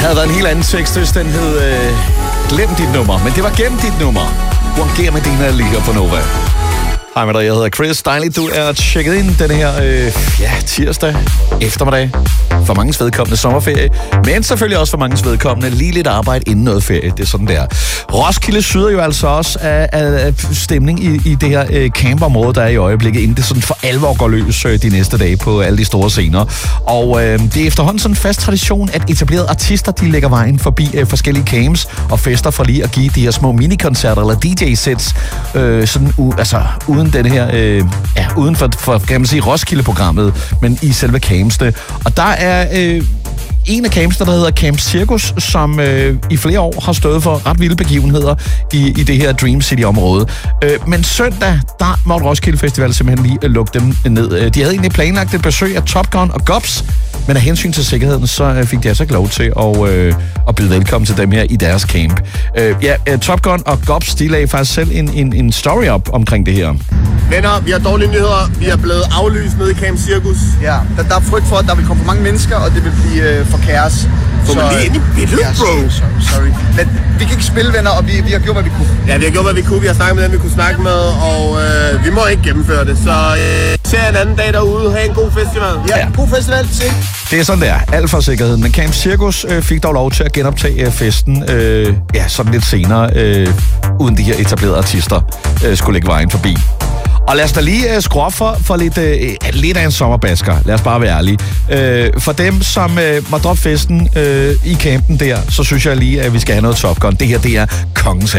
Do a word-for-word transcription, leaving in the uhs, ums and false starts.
havde været en helt anden tekst, hvis den hed øh, Glem dit nummer. Men det var Gem dit nummer. Uangiver med Dina lige her på Nova. Hej med dig, jeg hedder Chris. Dejligt, du er tjekket ind den her øh, ja, tirsdag eftermiddag. For manges vedkommende sommerferie, men selvfølgelig også for manges vedkommende lige lidt arbejde inden noget ferie. Det er sådan der. Roskilde syder jo altså også af, af, af stemning i, i det her øh, campområde, der er i øjeblikket, inden det sådan for alvor går løs øh, de næste dage på alle de store scener. Og øh, det er efterhånden sådan en fast tradition, at etablerede artister, de lægger vejen forbi øh, forskellige camps og fester for lige at give de her små minikoncerter eller D J-sets, øh, sådan u- altså uden den her, øh, ja, uden for, for kan man sige, Roskilde-programmet, men i selve campsene. Og der er øh, en af campsene, der hedder Camp Cirkus, som øh, i flere år har stået for ret vilde begivenheder i, i det her Dream City-område. Øh, men søndag, der måtte Roskilde Festival simpelthen lige øh, lukke dem ned. De havde egentlig planlagt et besøg af Top Gun og Gops, men af hensyn til sikkerheden, så fik de altså ikke lov til at, øh, at byde velkommen til dem her i deres camp. Øh, ja, Top Gun og Gops, de lagde faktisk selv en, en, en story op omkring det her. Venner, vi har dårlige nyheder. Vi er blevet aflyst nede i Camp Cirkus. Ja, der, der er frygt for, at der vil komme for mange mennesker, og det vil blive øh, for kaos. Få mig lige ind i billedet, ja, bro. Sorry, sorry, sorry. Men vi kan ikke spille, venner, og vi, vi har gjort, hvad vi kunne. Ja, vi har gjort, hvad vi kunne. Vi har snakket med dem, vi kunne snakke med, og øh, vi må ikke gennemføre det. Så øh, se en anden dag derude. Ha' en god festival. Ja, ja. God festival. Se. Det er sådan der. Alt for sikkerheden. Men Camp Cirkus øh, fik dog lov til at genoptage øh, festen øh, ja, sådan lidt senere, øh, uden de her etablerede artister øh, skulle lægge vejen forbi. Og lad os da lige uh, skrue op for, for lidt, uh, lidt af en sommerbasker. Lad os bare være ærlige. Uh, for dem, som uh, må droppe festen uh, i campen der, så synes jeg lige, at vi skal have noget Top Gun. Det her, det er kongens